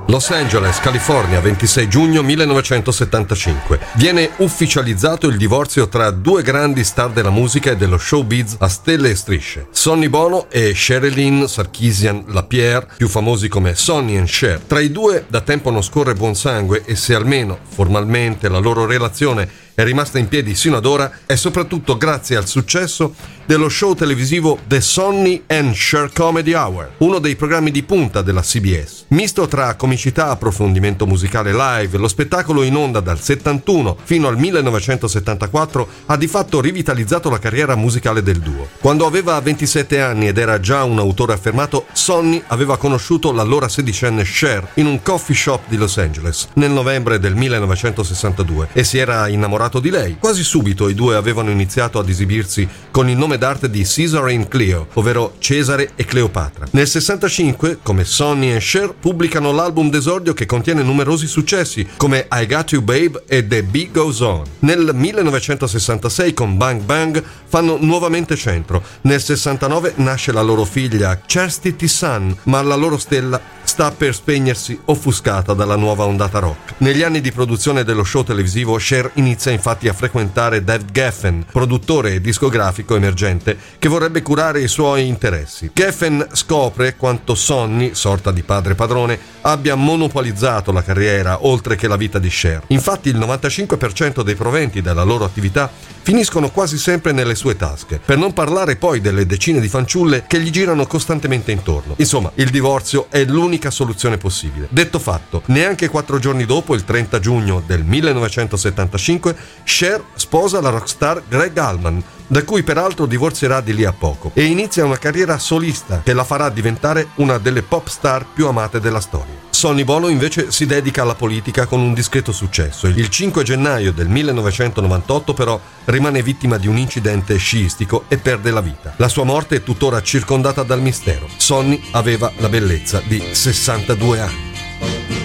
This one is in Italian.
Los Angeles, California, 26 giugno 1975. Viene ufficializzato il divorzio tra due grandi star della musica e dello showbiz a stelle e strisce, Sonny Bono e Sherilyn Sarkisian Lapierre, più famosi come Sonny and Cher. Tra i due da tempo non scorre buon sangue e se almeno formalmente la loro relazione è rimasta in piedi sino ad ora è soprattutto grazie al successo dello show televisivo The Sonny and Cher Comedy Hour, uno dei programmi di punta della CBS. Misto tra comicità, approfondimento musicale live, lo spettacolo in onda dal 71 fino al 1974 ha di fatto rivitalizzato la carriera musicale del duo. Quando aveva 27 anni ed era già un autore affermato, Sonny aveva conosciuto l'allora sedicenne Cher in un coffee shop di Los Angeles nel novembre del 1962 e si era innamorato di lei. Quasi subito i due avevano iniziato ad esibirsi con il nome d'arte di Caesar and Cleo, ovvero Cesare e Cleopatra. Nel 65, come Sonny and Cher, pubblicano l'album d'esordio che contiene numerosi successi come I Got You Babe e The Beat Goes On. Nel 1966 con Bang Bang fanno nuovamente centro. Nel 69 nasce la loro figlia Chastity Sun, ma la loro stella sta per spegnersi offuscata dalla nuova ondata rock. Negli anni di produzione dello show televisivo, Cher inizia infatti a frequentare David Geffen, produttore e discografico emergente che vorrebbe curare i suoi interessi. Geffen scopre quanto Sonny, sorta di padre padrone, abbia monopolizzato la carriera oltre che la vita di Cher. Infatti il 95% dei proventi della loro attività finiscono quasi sempre nelle sue tasche, per non parlare poi delle decine di fanciulle che gli girano costantemente intorno. Insomma, il divorzio è l'unica soluzione possibile. Detto fatto, neanche 4 giorni dopo, il 30 giugno del 1975, Cher sposa la rockstar Gregg Allman, da cui peraltro divorzierà di lì a poco, e inizia una carriera solista che la farà diventare una delle pop star più amate della storia. Sonny Bono invece si dedica alla politica con un discreto successo. Il 5 gennaio del 1998 però rimane vittima di un incidente sciistico e perde la vita. La sua morte è tuttora circondata dal mistero. Sonny aveva la bellezza di 62 anni.